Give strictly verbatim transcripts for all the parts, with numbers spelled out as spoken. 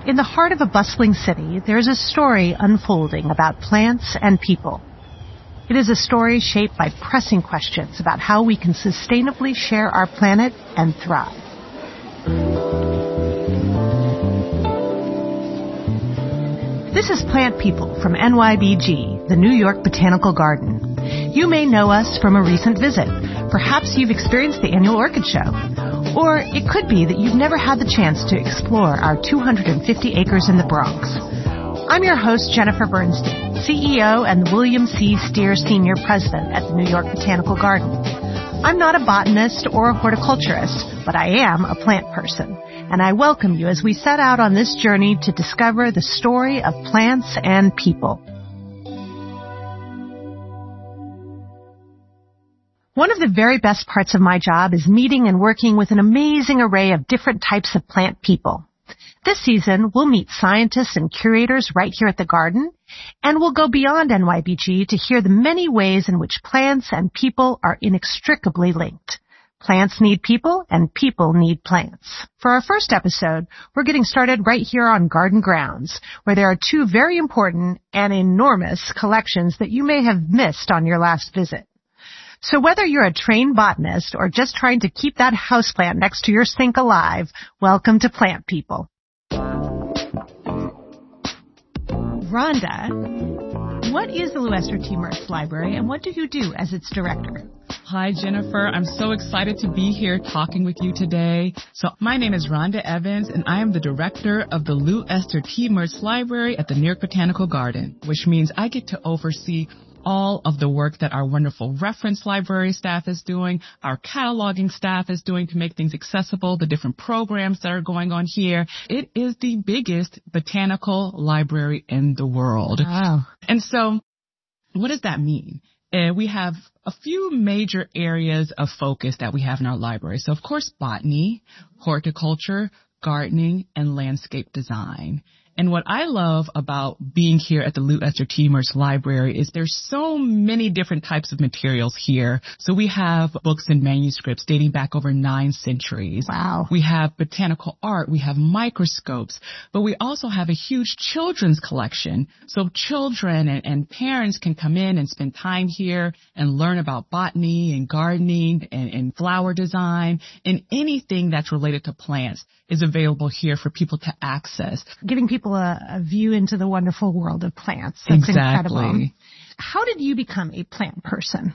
In the heart of a bustling city, there's a story unfolding about plants and people. It is a story shaped by pressing questions about how we can sustainably share our planet and thrive. This is Plant People from N Y B G, the New York Botanical Garden. You may know us from a recent visit. Perhaps you've experienced the annual orchid show. Or it could be that you've never had the chance to explore our two hundred fifty acres in the Bronx. I'm your host, Jennifer Bernstein, C E O and the William C. Steer Senior President at the New York Botanical Garden. I'm not a botanist or a horticulturist, but I am a plant person. And I welcome you as we set out on this journey to discover the story of plants and people. One of the very best parts of my job is meeting and working with an amazing array of different types of plant people. This season, we'll meet scientists and curators right here at the garden, and we'll go beyond N Y B G to hear the many ways in which plants and people are inextricably linked. Plants need people, and people need plants. For our first episode, we're getting started right here on garden grounds, where there are two very important and enormous collections that you may have missed on your last visit. So whether you're a trained botanist or just trying to keep that houseplant next to your sink alive, welcome to Plant People. Rhonda, what is the Lou-Esther T. Mertz Library, and what do you do as its director? Hi, Jennifer. I'm so excited to be here talking with you today. So my name is Rhonda Evans, and I am the director of the Lou-Esther T. Mertz Library at the New York Botanical Garden, which means I get to oversee all of the work that our wonderful reference library staff is doing, our cataloging staff is doing to make things accessible, the different programs that are going on here. It is the biggest botanical library in the world. Wow. And so what does that mean? Uh, we have a few major areas of focus that we have in our library. So, of course, botany, horticulture, gardening, and landscape design. And what I love about being here at the Lou-Esther T. Mertz Library is there's so many different types of materials here. So we have books and manuscripts dating back over nine centuries. Wow. We have botanical art. We have microscopes. But we also have a huge children's collection. So children and, and parents can come in and spend time here and learn about botany and gardening and, and flower design, and anything that's related to plants is available here for people to access. Giving people a, a view into the wonderful world of plants. That's exactly. Incredible. How did you become a plant person?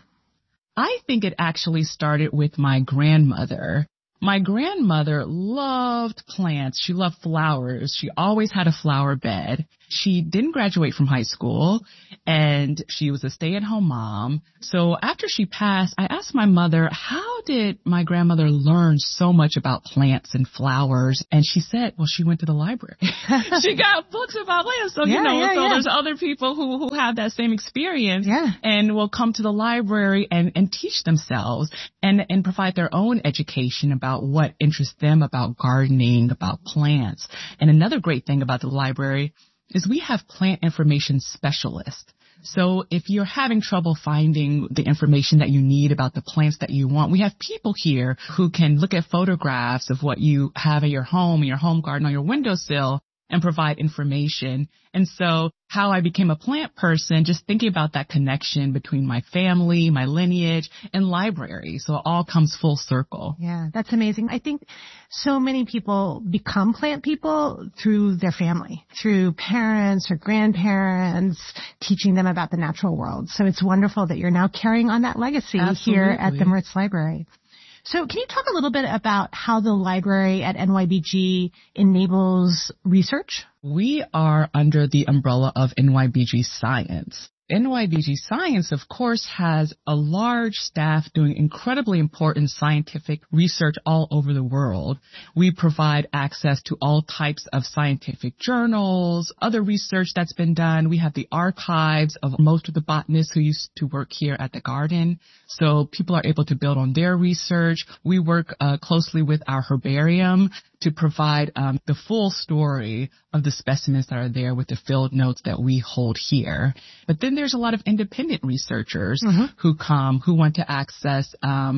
I think it actually started with my grandmother. My grandmother loved plants. She loved flowers. She always had a flower bed. She didn't graduate from high school, and she was a stay-at-home mom. So after she passed, I asked my mother, how did my grandmother learn so much about plants and flowers? And she said, well, she went to the library. She got books about plants. So, yeah, you know, yeah, so yeah. there's other people who, who have that same experience yeah. and will come to the library and, and teach themselves and, and provide their own education about what interests them about gardening, about plants. And another great thing about the library is we have plant information specialists. So if you're having trouble finding the information that you need about the plants that you want, we have people here who can look at photographs of what you have in your home, in your home garden, on your windowsill, and provide information. And so how I became a plant person, just thinking about that connection between my family, my lineage, and library. So it all comes full circle. Yeah, that's amazing. I think so many people become plant people through their family, through parents or grandparents, teaching them about the natural world. So it's wonderful that you're now carrying on that legacy Absolutely. Here at the Mertz Library. So can you talk a little bit about how the library at N Y B G enables research? We are under the umbrella of N Y B G Science. N Y B G Science, of course, has a large staff doing incredibly important scientific research all over the world. We provide access to all types of scientific journals, other research that's been done. We have the archives of most of the botanists who used to work here at the garden. So people are able to build on their research. We work uh, closely with our herbarium to provide um, the full story of the specimens that are there with the field notes that we hold here. But then there's a lot of independent researchers mm-hmm. who come, who want to access um,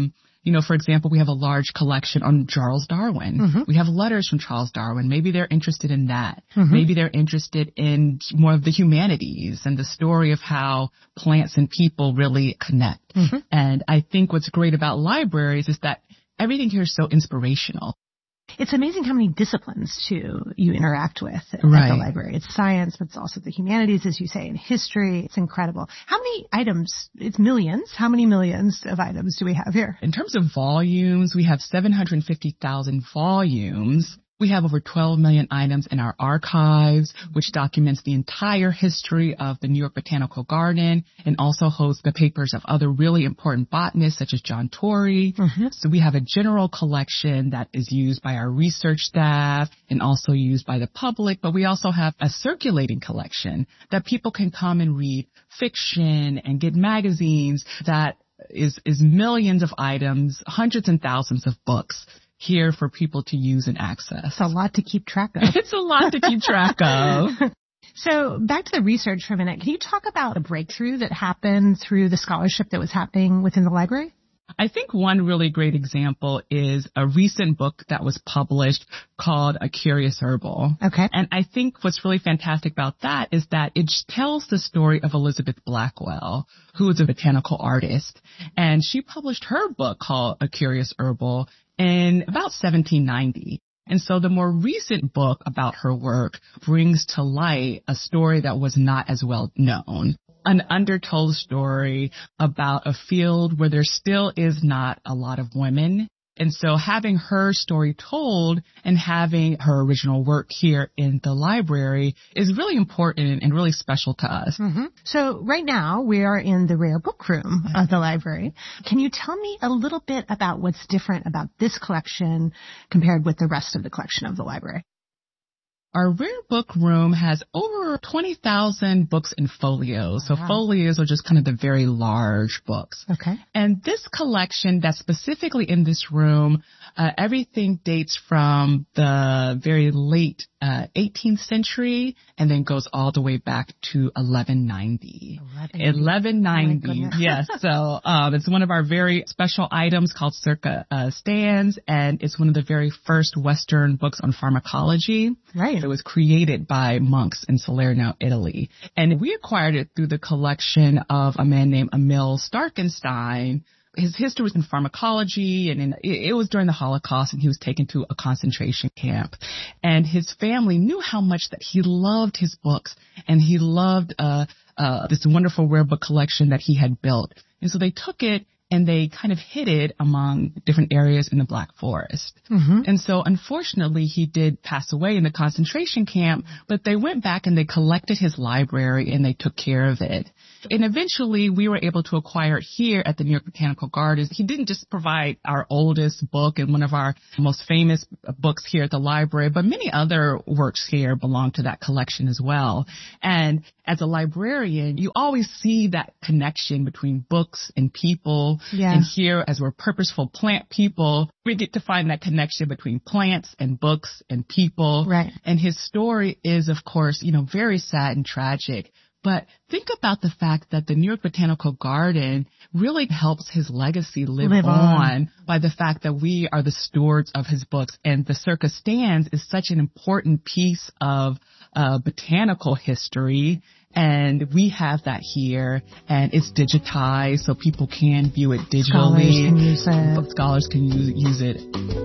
You know, for example, we have a large collection on Charles Darwin. Mm-hmm. We have letters from Charles Darwin. Maybe they're interested in that. Mm-hmm. Maybe they're interested in more of the humanities and the story of how plants and people really connect. Mm-hmm. And I think what's great about libraries is that everything here is so inspirational. It's amazing how many disciplines, too, you interact with at right. the library. It's science, but it's also the humanities, as you say, and history. It's incredible. How many items? It's millions. How many millions of items do we have here? In terms of volumes, we have seven hundred fifty thousand volumes. We have over twelve million items in our archives, which documents the entire history of the New York Botanical Garden and also hosts the papers of other really important botanists such as John Torrey. Mm-hmm. So we have a general collection that is used by our research staff and also used by the public, but we also have a circulating collection that people can come and read fiction and get magazines that is, is millions of items, hundreds and thousands of books here for people to use and access. It's a lot to keep track of. It's a lot to keep track of. So back to the research for a minute. Can you talk about a breakthrough that happened through the scholarship that was happening within the library? I think one really great example is a recent book that was published called A Curious Herbal. Okay. And I think what's really fantastic about that is that it tells the story of Elizabeth Blackwell, who is a botanical artist. And she published her book called A Curious Herbal in about seventeen ninety. And so the more recent book about her work brings to light a story that was not as well known, an undertold story about a field where there still is not a lot of women. And so having her story told and having her original work here in the library is really important and really special to us. Mm-hmm. So right now we are in the rare book room of the library. Can you tell me a little bit about what's different about this collection compared with the rest of the collection of the library? Our rare book room has over twenty thousand books in folios. So wow. Folios are just kind of the very large books. Okay. And this collection that's specifically in this room, uh, everything dates from the very late uh, eighteenth century and then goes all the way back to eleven ninety. eleven ninety. Oh yes. So um, it's one of our very special items called Circa uh, Stands, and it's one of the very first Western books on pharmacology. Right. It was created by monks in Salerno, Italy. And we acquired it through the collection of a man named Emil Starkenstein. His history was in pharmacology, and in, it was during the Holocaust, and he was taken to a concentration camp. And his family knew how much that he loved his books, and he loved uh, uh, this wonderful rare book collection that he had built. And so they took it and they kind of hid it among different areas in the Black Forest. Mm-hmm. And so unfortunately, he did pass away in the concentration camp, but they went back and they collected his library and they took care of it. And eventually, we were able to acquire it here at the New York Botanical Gardens. He didn't just provide our oldest book and one of our most famous books here at the library, but many other works here belong to that collection as well. And as a librarian, you always see that connection between books and people. Yeah. And here, as we're purposeful plant people, we get to find that connection between plants and books and people. Right. And his story is, of course, you know, very sad and tragic. But think about the fact that the New York Botanical Garden really helps his legacy live, live on. on by the fact that we are the stewards of his books. And the Circa Stands is such an important piece of uh, botanical history. And we have that here, and it's digitized, so people can view it digitally. Scholars can use it. Scholars can use, use it.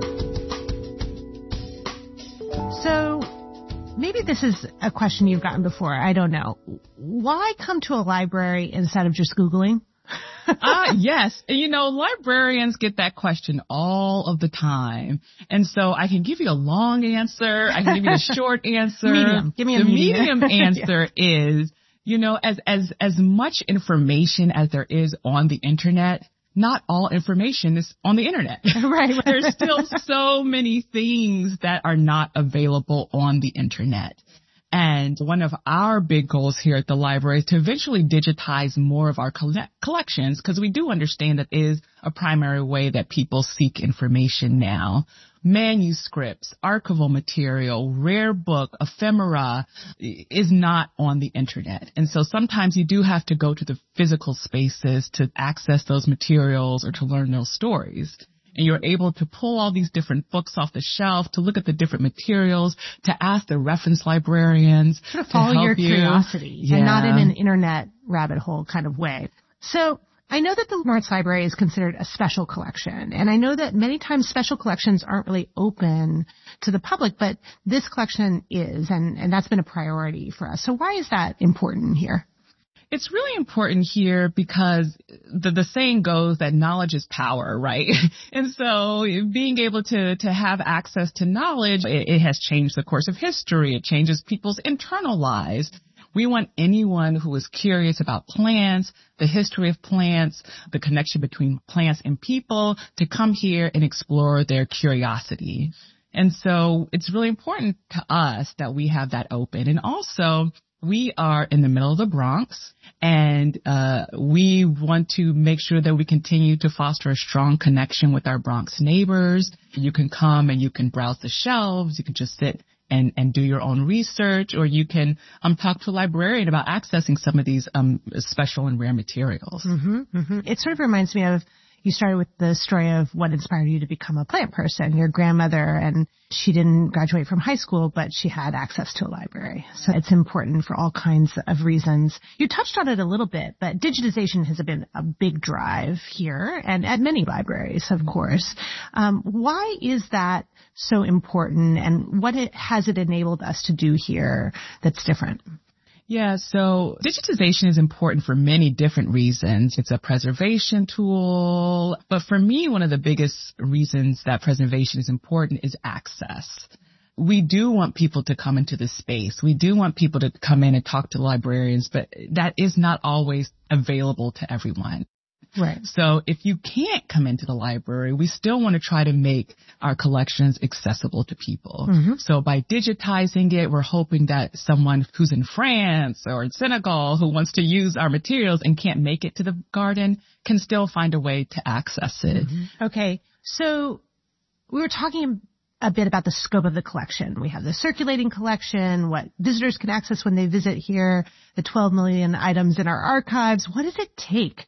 So maybe this is a question you've gotten before. I don't know. Why come to a library instead of just Googling? Ah, uh, yes. You know, librarians get that question all of the time. And so I can give you a long answer. I can give you a short answer. Medium. Give me a the medium. medium answer yeah. is, you know, as, as, as much information as there is on the internet, not all information is on the internet. Right. There's still so many things that are not available on the internet. And one of our big goals here at the library is to eventually digitize more of our coll- collections, because we do understand that it is a primary way that people seek information now. Manuscripts, archival material, rare book, ephemera is not on the internet. And so sometimes you do have to go to the physical spaces to access those materials or to learn those stories. and you're able to pull all these different books off the shelf, to look at the different materials, to ask the reference librarians. Sort of follow to help your you. curiosity Yeah. and not in an internet rabbit hole kind of way. So I know that the Marts Library is considered a special collection, and I know that many times special collections aren't really open to the public, but this collection is, and, and that's been a priority for us. So why is that important here? It's really important here because the, the saying goes that knowledge is power, right? And so being able to, to have access to knowledge, it, it has changed the course of history. It changes people's internal lives. We want anyone who is curious about plants, the history of plants, the connection between plants and people, to come here and explore their curiosity. And so it's really important to us that we have that open. And also, we are in the middle of the Bronx, and uh we want to make sure that we continue to foster a strong connection with our Bronx neighbors. You can come and you can browse the shelves. You can just sit and, and do your own research, or you can um talk to a librarian about accessing some of these um special and rare materials. Mm-hmm, mm-hmm. It sort of reminds me of, you started with the story of what inspired you to become a plant person, your grandmother, and she didn't graduate from high school, but she had access to a library. So it's important for all kinds of reasons. You touched on it a little bit, but digitization has been a big drive here and at many libraries, of course. Um, why is that so important, and what it, has it enabled us to do here that's different? Yeah, so digitization is important for many different reasons. It's a preservation tool, but for me, one of the biggest reasons that preservation is important is access. We do want people to come into the space. We do want people to come in and talk to librarians, but that is not always available to everyone. Right. So if you can't come into the library, we still want to try to make our collections accessible to people. Mm-hmm. So by digitizing it, we're hoping that someone who's in France or in Senegal who wants to use our materials and can't make it to the garden can still find a way to access it. Mm-hmm. Okay. So we were talking a bit about the scope of the collection. We have the circulating collection, what visitors can access when they visit here, the twelve million items in our archives. What does it take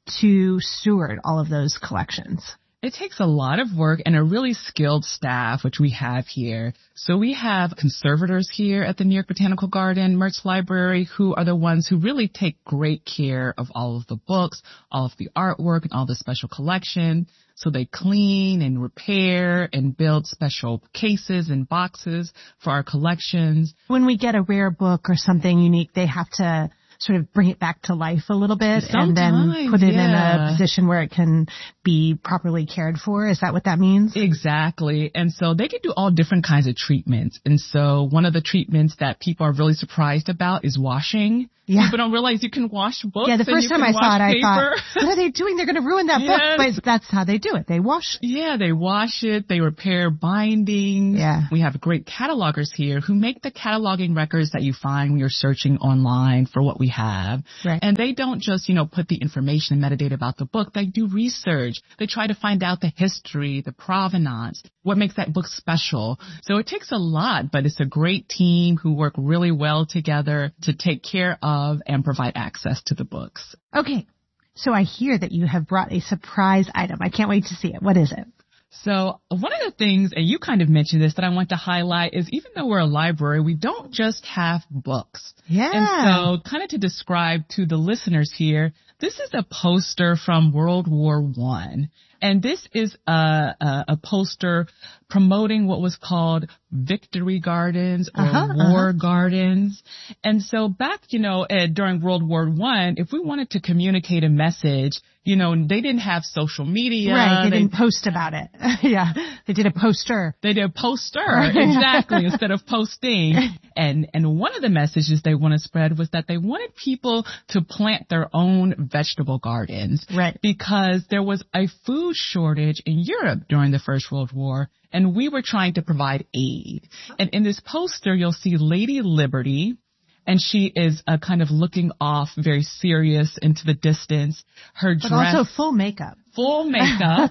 to steward all of those collections? It takes a lot of work and a really skilled staff, which we have here. So we have conservators here at the New York Botanical Garden Mertz Library who are the ones who really take great care of all of the books, all of the artwork, and all the special collection. So they clean and repair and build special cases and boxes for our collections. When we get a rare book or something unique, they have to sort of bring it back to life a little bit Sometimes, and then put it yeah. in a position where it can be properly cared for. Is that what that means? Exactly. And so they can do all different kinds of treatments. And so one of the treatments that people are really surprised about is washing. Yeah. People don't realize you can wash books. Yeah, the first time I saw it, paper. I thought, what are they doing? They're going to ruin that yes. book. But that's how they do it. They wash. Yeah, they wash it. They repair bindings. Yeah. We have great catalogers here who make the cataloging records that you find when you're searching online for what we have. Right. And they don't just, you know, put the information and metadata about the book. They do research. They try to find out the history, the provenance, what makes that book special. So it takes a lot, but it's a great team who work really well together to take care of and provide access to the books. Okay. So I hear that you have brought a surprise item. I can't wait to see it. What is it? So one of the things, and you kind of mentioned this, that I want to highlight is even though we're a library, we don't just have books. Yeah. And so kind of to describe to the listeners here, this is a poster from World War One. And this is a, a, a poster promoting what was called victory gardens or uh-huh, war uh-huh. gardens. And so back, you know, uh, during World War One, if we wanted to communicate a message, you know, they didn't have social media. Right, they, they didn't post about it. Yeah, they did a poster. They did a poster, exactly, instead of posting. And and one of the messages they want to spread was that they wanted people to plant their own vegetable gardens. Right. Because there was a food shortage in Europe during the First World War, and we were trying to provide aid. And in this poster, you'll see Lady Liberty, and she is uh, kind of looking off, very serious into the distance. Her but dress, also full makeup. Full makeup.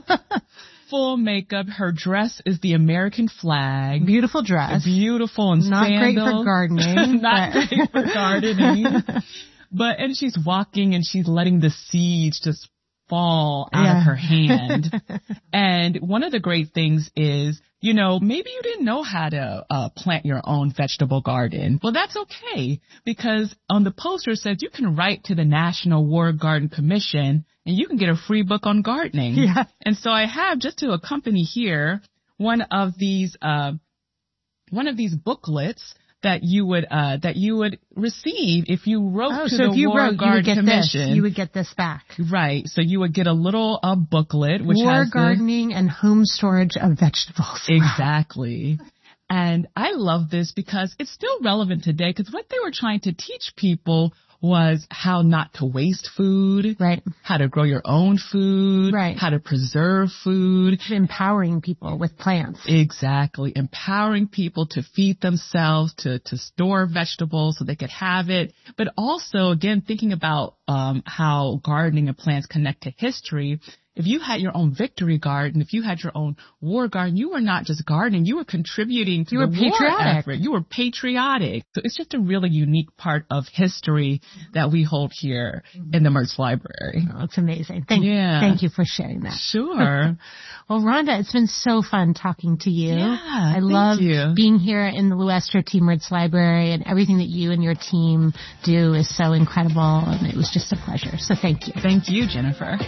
Full makeup. Her dress is the American flag. Beautiful dress. Beautiful and Not sandals. great for gardening. Not but... great for gardening. But, and she's walking and she's letting the seeds just fall out Yeah. of her hand. And one of the great things is, you know, maybe you didn't know how to uh, plant your own vegetable garden. Well, that's okay, because on the poster it says you can write to the National War Garden Commission and you can get a free book on gardening. Yeah. And so I have, just to accompany here, one of these uh, one of these booklets that you would uh, that you would receive if you wrote Oh, to so the if you War wrote, Garden you would get Commission. this. You would get this back. Right. So you would get a little uh, booklet which War has gardening and home storage of vegetables. this. Exactly. And I love this because it's still relevant today, because what they were trying to teach people was how not to waste food, Right. how to grow your own food, Right. how to preserve food. Empowering people with plants. Exactly. Empowering people to feed themselves, to, to store vegetables so they could have it. But also, again, thinking about um, how gardening and plants connect to history. If you had your own victory garden, if you had your own war garden, you were not just gardening, you were contributing to You were the war patriotic. effort. You were patriotic. So it's just a really unique part of history that we hold here in the Mertz Library. Oh, it's amazing. Thank, Yeah. thank you for sharing that. Sure. Well, Rhonda, it's been so fun talking to you. Yeah, I thank love you. being here in the Luestro T. Mertz Library, and everything that you and your team do is so incredible, and it was just a pleasure. So thank you. Thank you, Jennifer.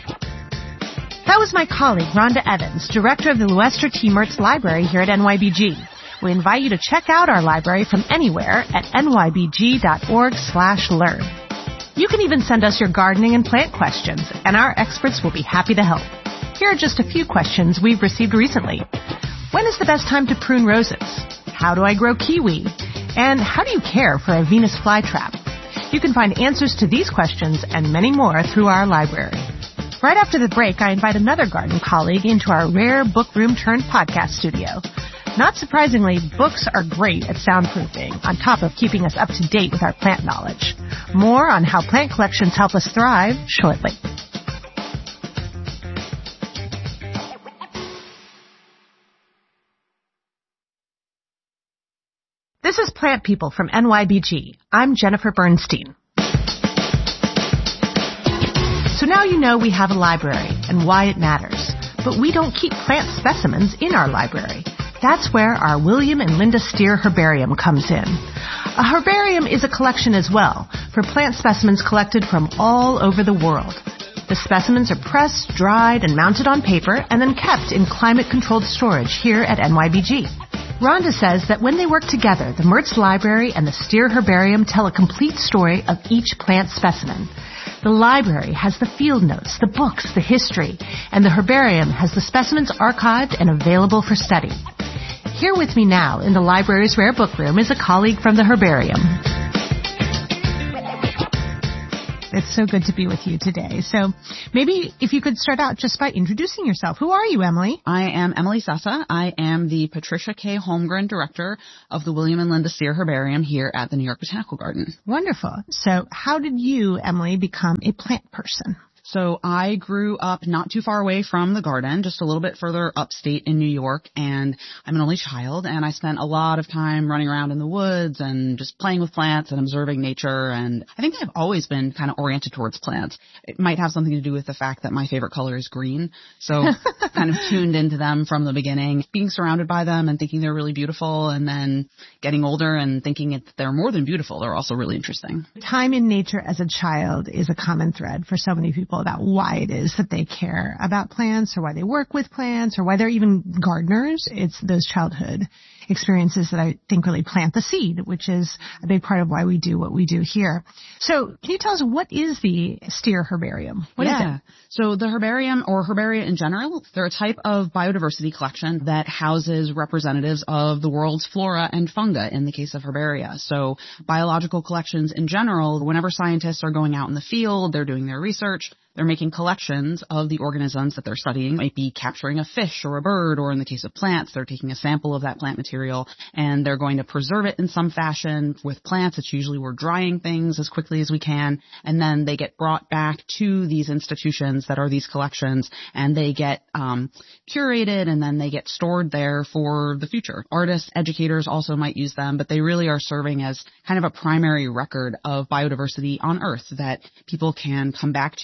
That was my colleague, Rhonda Evans, director of the Luestro T. Mertz Library here at N Y B G. We invite you to check out our library from anywhere at nybg.org slash learn. You can even send us your gardening and plant questions, and our experts will be happy to help. Here are just a few questions we've received recently. When is the best time to prune roses? How do I grow kiwi? And how do you care for a Venus flytrap? You can find answers to these questions and many more through our library. Right after the break, I invite another garden colleague into our rare book room turned podcast studio. Not surprisingly, books are great at soundproofing, on top of keeping us up to date with our plant knowledge. More on how plant collections help us thrive shortly. This is Plant People from N Y B G. I'm Jennifer Bernstein. So now you know we have a library and why it matters. But we don't keep plant specimens in our library. That's where our William and Linda Steer Herbarium comes in. A herbarium is a collection as well, for plant specimens collected from all over the world. The specimens are pressed, dried, and mounted on paper, and then kept in climate-controlled storage here at N Y B G. Rhonda says that when they work together, the Mertz Library and the Steer Herbarium tell a complete story of each plant specimen. The library has the field notes, the books, the history, and the herbarium has the specimens archived and available for study. Here with me now in the library's rare book room is a colleague from the herbarium. It's so good to be with you today. So maybe if you could start out just by introducing yourself. Who are you, Emily? I am Emily Sessa. I am the Patricia K. Holmgren Director of the William and Linda Steer Herbarium here at the New York Botanical Garden. Wonderful. So how did you, Emily, become a plant person? So I grew up not too far away from the garden, just a little bit further upstate in New York, and I'm an only child, and I spent a lot of time running around in the woods and just playing with plants and observing nature, and I think I've always been kind of oriented towards plants. It might have something to do with the fact that my favorite color is green, so kind of tuned into them from the beginning, being surrounded by them and thinking they're really beautiful, and then getting older and thinking that they're more than beautiful, they're also really interesting. Time in nature as a child is a common thread for so many people about why it is that they care about plants or why they work with plants or why they're even gardeners. It's those childhood experiences that I think really plant the seed, which is a big part of why we do what we do here. So can you tell us, what is the Steer Herbarium? What yeah. is it? So the herbarium, or herbaria in general, they're a type of biodiversity collection that houses representatives of the world's flora and fungi in the case of herbaria. So biological collections in general, whenever scientists are going out in the field, they're doing their research, they're making collections of the organisms that they're studying. Might be capturing a fish or a bird, or in the case of plants, they're taking a sample of that plant material and they're going to preserve it in some fashion. With plants, it's usually we're drying things as quickly as we can, and then they get brought back to these institutions that are these collections, and they get um, curated, and then they get stored there for the future. Artists, educators also might use them, but they really are serving as kind of a primary record of biodiversity on Earth that people can come back to for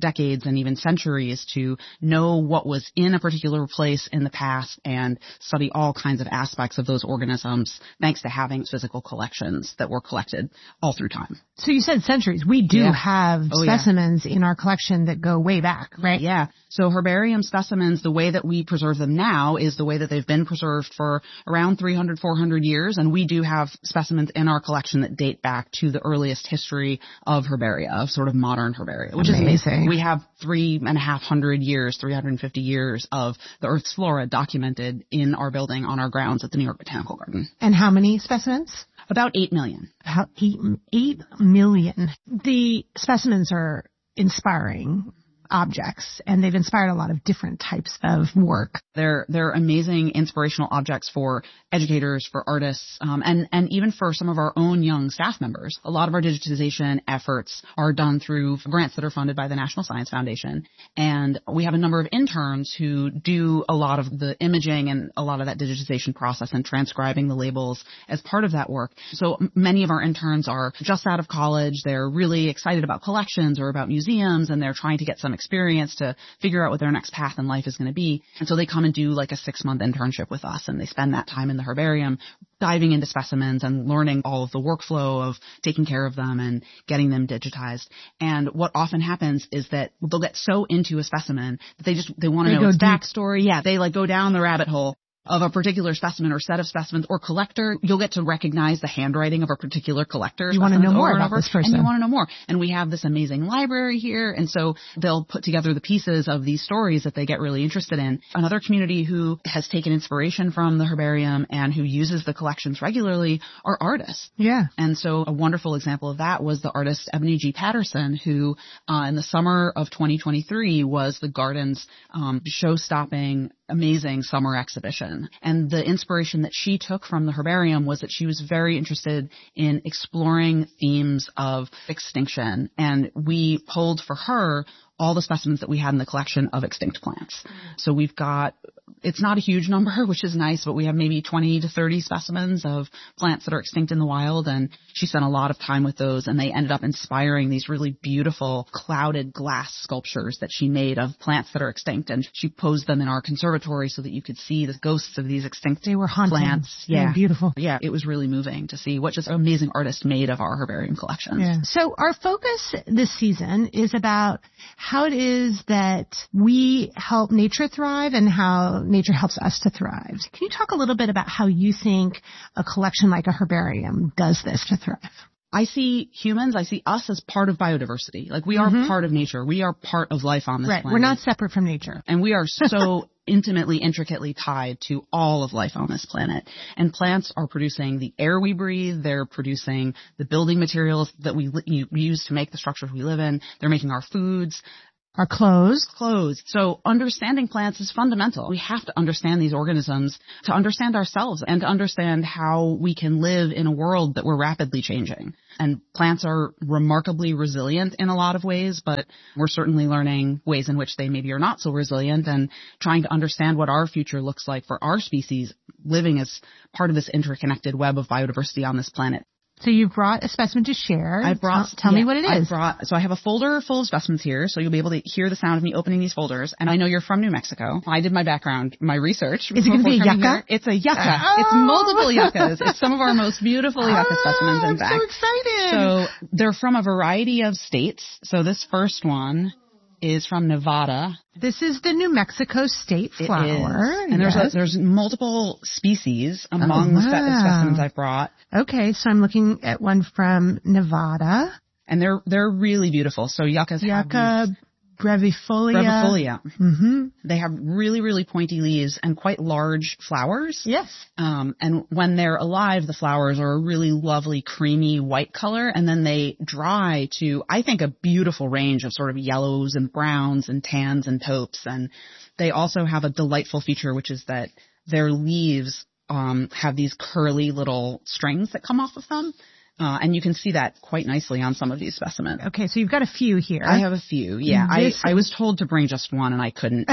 decades and even centuries to know what was in a particular place in the past and study all kinds of aspects of those organisms thanks to having physical collections that were collected all through time. So you said centuries. We do Yeah. have Oh, yeah. specimens in our collection that go way back, right? Yeah. So herbarium specimens, the way that we preserve them now is the way that they've been preserved for around three hundred, four hundred years. And we do have specimens in our collection that date back to the earliest history of herbaria, of sort of modern herbaria, which Amazing. is amazing. We have three and a half hundred years, three hundred fifty years of the Earth's flora documented in our building on our grounds at the New York Botanical Garden. And how many specimens? About eight million. How, eight, eight million. The specimens are inspiring objects, and they've inspired a lot of different types of work. They're they're amazing inspirational objects for educators, for artists, um, and and even for some of our own young staff members. A lot of our digitization efforts are done through grants that are funded by the National Science Foundation, and we have a number of interns who do a lot of the imaging and a lot of that digitization process and transcribing the labels as part of that work. So many of our interns are just out of college. They're really excited about collections or about museums, and they're trying to get some experience to figure out what their next path in life is going to be. And so they come and do like a six month internship with us, and they spend that time in the herbarium diving into specimens and learning all of the workflow of taking care of them and getting them digitized. And what often happens is that they'll get so into a specimen that they just, they want to They know its go deep. backstory. Yeah. They like go down the rabbit hole of a particular specimen or set of specimens or collector. You'll get to recognize the handwriting of a particular collector. You want to know specimens more over and about over, this person. And you want to know more. And we have this amazing library here. And so they'll put together the pieces of these stories that they get really interested in. Another community who has taken inspiration from the herbarium and who uses the collections regularly are artists. Yeah. And so a wonderful example of that was the artist Ebony G. Patterson, who uh, in the summer of twenty twenty-three was the Garden's um, show-stopping, amazing summer exhibition. And the inspiration that she took from the herbarium was that she was very interested in exploring themes of extinction. And we pulled for her all the specimens that we had in the collection of extinct plants. So we've got, it's not a huge number, which is nice, but we have maybe twenty to thirty specimens of plants that are extinct in the wild. And she spent a lot of time with those, and they ended up inspiring these really beautiful clouded glass sculptures that she made of plants that are extinct. And she posed them in our conservatory so that you could see the ghosts of these extinct They were haunting. plants. They were Yeah. beautiful. Yeah. It was really moving to see what just an amazing artist made of our herbarium collections. Yeah. So our focus this season is about how it is that we help nature thrive and how nature helps us to thrive. Can you talk a little bit about how you think a collection like a herbarium does this to thrive? I see humans, I see us as part of biodiversity. Like we are Mhm. part of nature. We are part of life on this Right. planet. We're not separate from nature. And we are so intimately, intricately tied to all of life on this planet. And plants are producing the air we breathe. They're producing the building materials that we, li- we use to make the structures we live in. They're making our foods. Our clothes. Clothes. So understanding plants is fundamental. We have to understand these organisms to understand ourselves and to understand how we can live in a world that we're rapidly changing. And plants are remarkably resilient in a lot of ways, but we're certainly learning ways in which they maybe are not so resilient and trying to understand what our future looks like for our species living as part of this interconnected web of biodiversity on this planet. So you brought a specimen to share. I brought, Tell, tell yeah, me what it I is. brought, so I have a folder full of specimens here, so you'll be able to hear the sound of me opening these folders. And I know you're from New Mexico. I did my background, my research. Is it going to be a before coming yucca? here. It's a yucca. Oh! It's multiple yuccas. It's some of our most beautiful yucca Oh, specimens, in I'm fact. so excited. So they're from a variety of states. So this first one is from Nevada. This is the New Mexico state It flower. is. And there's Yes. a, there's multiple species among Oh, the, spe- the wow. specimens I've brought. Okay, so I'm looking at one from Nevada. And they're, they're really beautiful. So yuccas have Yucca brevifolia. brevifolia. Mm-hmm. They have really, really pointy leaves and quite large flowers. Yes. Um, and when they're alive, the flowers are a really lovely, creamy white color. And then they dry to, I think, a beautiful range of sort of yellows and browns and tans and taupes. And they also have a delightful feature, which is that their leaves um, have these curly little strings that come off of them. Uh, and you can see that quite nicely on some of these specimens. Okay, so you've got a few here. I have a few, yeah. I, This- I was told to bring just one and I couldn't.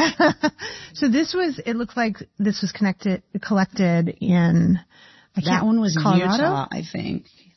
So this was, it looked like this was connected, collected in, I That can't- one was Colorado? Utah, I think.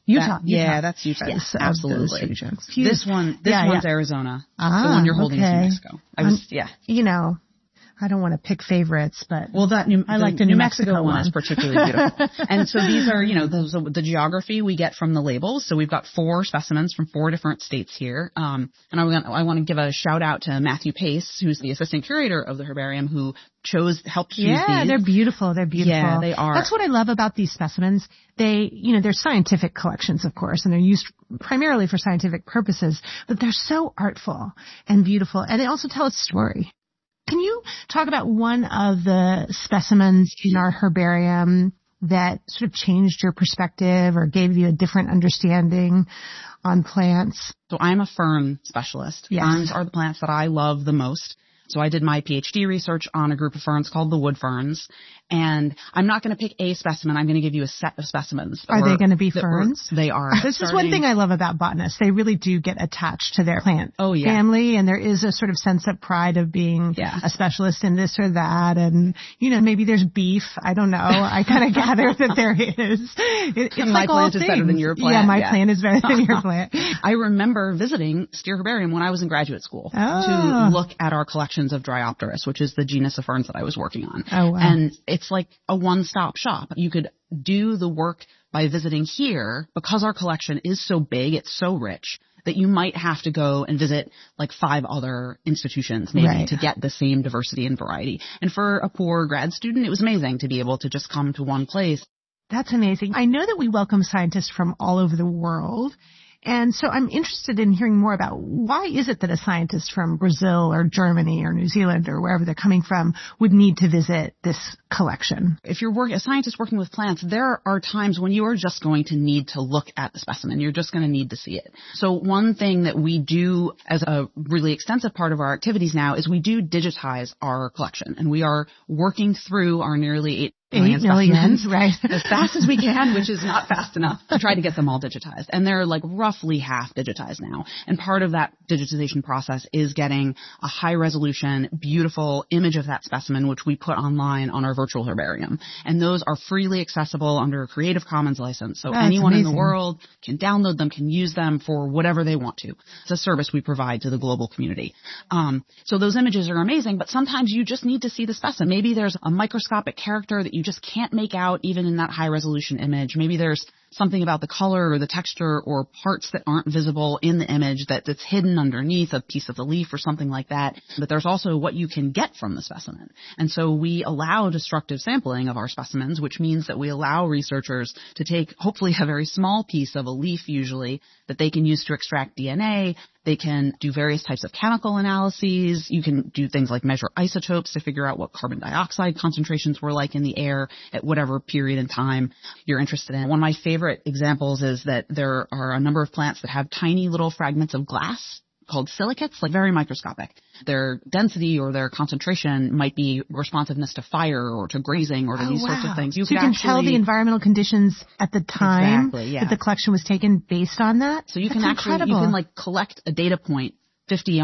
Utah. That, yeah, Utah. that's Utah. Yes, absolutely. Few, this one, this yeah, one's yeah. Arizona. Ah, the one you're holding okay. is New Mexico. I was, um, yeah. You know, I don't want to pick favorites, but well, that New, I like the New, New Mexico, Mexico one. one is particularly beautiful. And so these are, you know, those are the geography we get from the labels. So we've got four specimens from four different states here. Um, and I want, I want to give a shout out to Matthew Pace, who's the assistant curator of the herbarium, who chose, helped choose yeah, these. they're beautiful. They're beautiful. Yeah, they are. That's what I love about these specimens. They, you know, they're scientific collections, of course, and they're used primarily for scientific purposes, but they're so artful and beautiful. And they also tell a story. Can you talk about one of the specimens in our herbarium that sort of changed your perspective or gave you a different understanding on plants? So I'm a fern specialist. Yes. Ferns are the plants that I love the most. So I did my PhD research on a group of ferns called the wood ferns. And I'm not going to pick a specimen. I'm going to give you a set of specimens. Are they going to be ferns? They are. This is one thing I love about botanists. They really do get attached to their plant oh, yeah. family, and there is a sort of sense of pride of being yeah. a specialist in this or that. And, you know, maybe there's beef. I don't know. I kind of gather that there is. It, it's my like plant all is things. better than your plant. Yeah, my yeah. plant is better than your plant. I remember visiting Steer Herbarium when I was in graduate school oh. to look at our collections of Dryopteris, which is the genus of ferns that I was working on. Oh, wow. And it's like a one-stop shop. You could do the work by visiting here because our collection is so big, it's so rich, that you might have to go and visit like five other institutions maybe right. to get the same diversity and variety. And for a poor grad student, it was amazing to be able to just come to one place. That's amazing. I know that we welcome scientists from all over the world. And so I'm interested in hearing more about why is it that a scientist from Brazil or Germany or New Zealand or wherever they're coming from would need to visit this collection? If you're work, a scientist working with plants, there are times when you are just going to need to look at the specimen. You're just going to need to see it. So one thing that we do as a really extensive part of our activities now is we do digitize our collection. And we are working through our nearly eight Eight million, right. as fast as we can, which is not fast enough to try to get them all digitized. And they're like roughly half digitized now. And part of that digitization process is getting a high resolution, beautiful image of that specimen, which we put online on our virtual herbarium. And those are freely accessible under a Creative Commons license. So That's anyone amazing. in the world can download them, can use them for whatever they want to. It's a service we provide to the global community. Um, so those images are amazing, but sometimes you just need to see the specimen. Maybe there's a microscopic character that you just can't make out even in that high resolution image. Maybe there's something about the color or the texture or parts that aren't visible in the image that, that's hidden underneath a piece of the leaf or something like that. But there's also what you can get from the specimen. And so we allow destructive sampling of our specimens, which means that we allow researchers to take hopefully a very small piece of a leaf usually that they can use to extract D N A. They can do various types of chemical analyses. You can do things like measure isotopes to figure out what carbon dioxide concentrations were like in the air at whatever period in time you're interested in. One of my favorite examples is that there are a number of plants that have tiny little fragments of glass called silicates, like very microscopic. Their density or their concentration might be responsiveness to fire or to grazing or to oh, these wow. sorts of things. You, so you can actually, tell the environmental conditions at the time exactly, yeah. that the collection was taken based on that? So you That's can actually, incredible. you can like collect a data point fifty